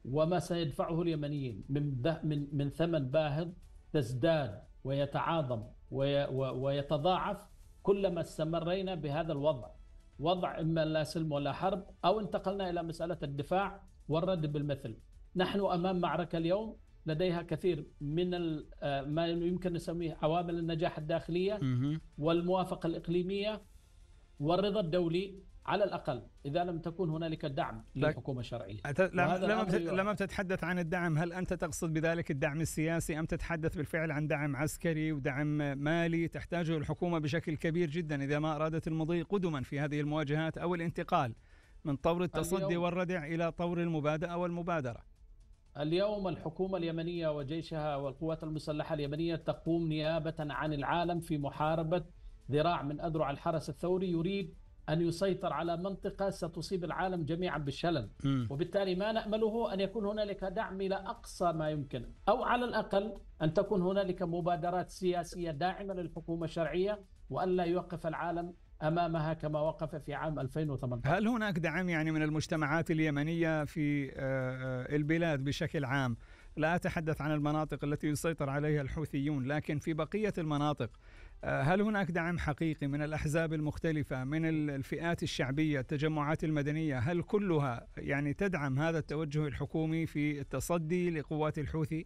وما سيدفعه اليمنيين من ثمن باهظ تزداد ويتعاظم ويتضاعف كلما استمرينا بهذا الوضع، وضع إما لا سلم ولا حرب، أو انتقلنا إلى مسألة الدفاع والرد بالمثل. نحن أمام معركة اليوم لديها كثير من ما يمكن نسميه عوامل النجاح الداخلية والموافقة الإقليمية والرضا الدولي، على الأقل إذا لم تكن هنالك دعم للحكومة الشرعية. لما تتحدث عن الدعم، هل أنت تقصد بذلك الدعم السياسي أم تتحدث بالفعل عن دعم عسكري ودعم مالي تحتاجه الحكومة بشكل كبير جدا إذا ما أرادت المضي قدما في هذه المواجهات أو الانتقال من طور التصدي والردع إلى طور المبادئة والمبادرة؟ اليوم الحكومة اليمنية وجيشها والقوات المسلحة اليمنية تقوم نيابة عن العالم في محاربة ذراع من أذرع الحرس الثوري يريد أن يسيطر على منطقة ستصيب العالم جميعا بالشلل. وبالتالي ما نأمله أن يكون هنالك دعم إلى أقصى ما يمكن، أو على الأقل أن تكون هنالك مبادرات سياسية داعمة للحكومة الشرعية، وألا يوقف العالم أمامها كما وقف في عام 2018. هل هناك دعم يعني من المجتمعات اليمنية في البلاد بشكل عام؟ لا أتحدث عن المناطق التي يسيطر عليها الحوثيون، لكن في بقية المناطق هل هناك دعم حقيقي من الأحزاب المختلفة، من الفئات الشعبية، التجمعات المدنية؟ هل كلها يعني تدعم هذا التوجه الحكومي في التصدي لقوات الحوثي؟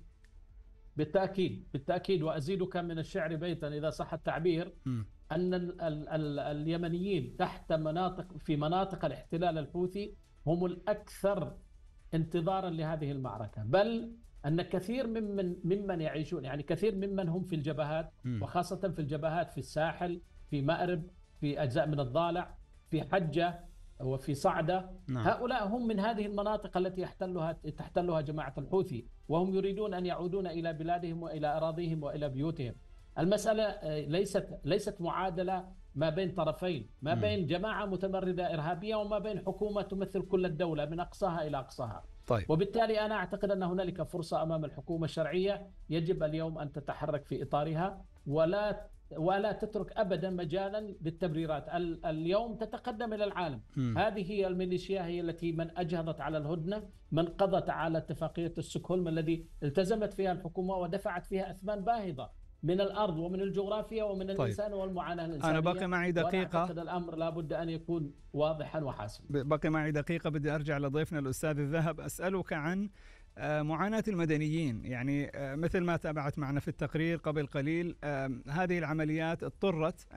بالتأكيد. وأزيدك من الشعر بيتا إذا صح التعبير، أن اليمنيين في مناطق الاحتلال الحوثي هم الأكثر انتظارا لهذه المعركة، بل أن كثير ممن يعيشون، يعني كثير ممن هم في الجبهات، وخاصة في الجبهات في الساحل، في مأرب، في أجزاء من الضالع، في حجة وفي صعدة، هؤلاء هم من هذه المناطق التي تحتلها جماعة الحوثي، وهم يريدون أن يعودون إلى بلادهم وإلى أراضيهم وإلى بيوتهم. المسألة ليست معادلة ما بين طرفين، ما بين جماعة متمردة إرهابية وما بين حكومة تمثل كل الدولة من أقصاها إلى أقصاها. طيب. وبالتالي أنا أعتقد أن هنالك فرصة أمام الحكومة الشرعية، يجب اليوم أن تتحرك في إطارها ولا تترك أبدا مجالا للتبريرات. اليوم تتقدم إلى العالم. هذه هي الميليشيا، هي التي من أجهضت على الهدنة، من قضت على اتفاقية ستوكهولم الذي التزمت فيها الحكومة ودفعت فيها أثمان باهظة من الأرض ومن الجغرافيا ومن الإنسان والمعاناة الإنسانية. أنا بقي معي دقيقة، وأعتقد الأمر لابد أن يكون واضحا وحاسم. بقي معي دقيقة، بدي أرجع لضيفنا الأستاذ الذهب أسألك عن معاناة المدنيين. يعني مثل ما تابعت معنا في التقرير قبل قليل، هذه العمليات اضطرت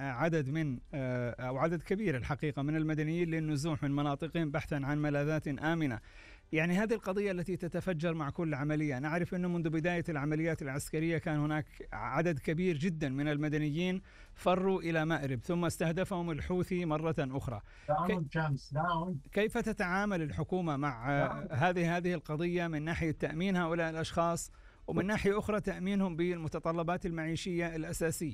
عدد كبير الحقيقة من المدنيين للنزوح من مناطقهم بحثا عن ملاذات آمنة. يعني هذه القضية التي تتفجر مع كل عملية، نعرف أنه منذ بداية العمليات العسكرية كان هناك عدد كبير جدا من المدنيين فروا إلى مأرب، ثم استهدفهم الحوثي مرة أخرى. كيف تتعامل الحكومة مع هذه القضية من ناحية تأمين هؤلاء الأشخاص، ومن ناحية أخرى تأمينهم بالمتطلبات المعيشية الأساسية؟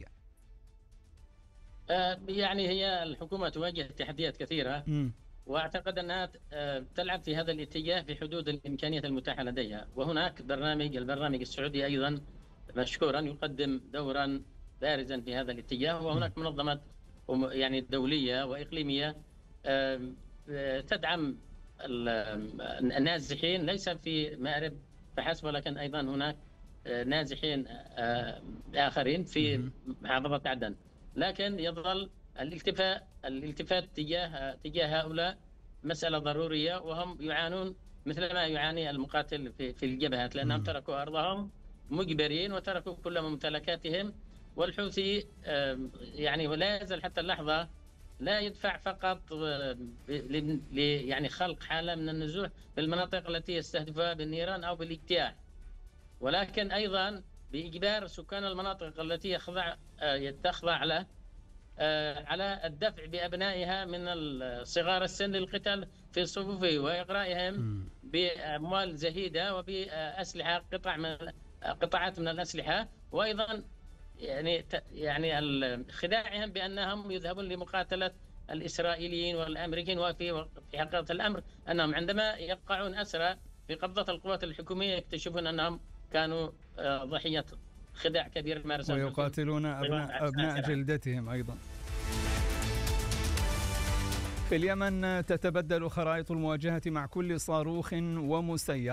يعني هي الحكومة تواجه تحديات كثيرة، وأعتقد أنها تلعب في هذا الاتجاه في حدود الإمكانيات المتاحة لديها. وهناك البرنامج السعودي أيضا مشكورا يقدم دورا بارزا في هذا الاتجاه، وهناك منظمات يعني دولية وإقليمية تدعم النازحين، ليس في مأرب فحسب، ولكن أيضا هناك نازحين آخرين في محافظة عدن. لكن يظل الالتفات تجاه هؤلاء مسألة ضرورية، وهم يعانون مثل ما يعاني المقاتل في الجبهات، لأنهم تركوا أرضهم مجبرين وتركوا كل ممتلكاتهم. والحوثي يعني ولا يزال حتى اللحظة لا يدفع فقط يعني خلق حالة من النزوح في المناطق التي يستهدفها بالنيران أو بالاجتياح، ولكن أيضا بإجبار سكان المناطق التي تخضع له على الدفع بأبنائها من صغار السن للقتال في صفوفه، وإغرائهم بأموال زهيدة وبأسلحة قطعات من الأسلحة، وأيضا يعني خداعهم بأنهم يذهبون لمقاتلة الإسرائيليين والأمريكيين. وفي حقيقة الأمر أنهم عندما يقعون أسرى في قبضة القوات الحكومية يكتشفون أنهم كانوا ضحية خداع كبير مارسه، ويقاتلون أبناء جلدتهم أيضا. في اليمن تتبدل خرائط المواجهة مع كل صاروخ ومسير.